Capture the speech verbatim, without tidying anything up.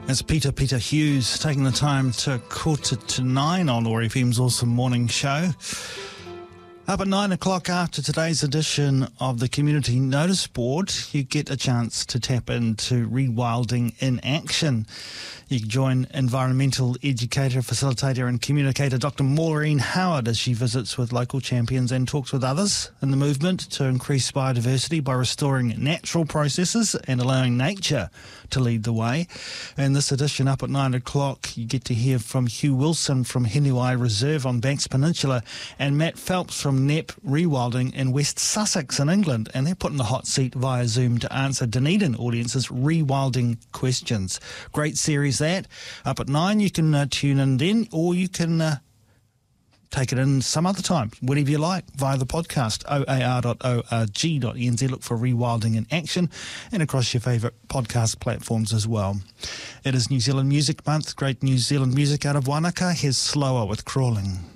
It's Peter, Peter Hughes, taking the time to quarter to nine on O A R F M's Awesome Morning Show. Up at nine o'clock after today's edition of the Community Notice Board, you get a chance to tap into Rewilding in Action. You can join environmental educator, facilitator and communicator Doctor Maureen Howard as she visits with local champions and talks with others in the movement to increase biodiversity by restoring natural processes and allowing nature to lead the way. In this edition, up at nine o'clock, you get to hear from Hugh Wilson from Henuai Reserve on Banks Peninsula and Matt Phelps from N E P Rewilding in West Sussex in England, and they're put in the hot seat via Zoom to answer Dunedin audiences' rewilding questions. Great series that. Up at nine, you can uh, tune in then, or you can uh, take it in some other time, whatever you like, via the podcast, o a r dot org dot n z. Look for Rewilding in Action and across your favourite podcast platforms as well. It is New Zealand Music Month. Great New Zealand music out of Wanaka. Here's Slower with Crawling.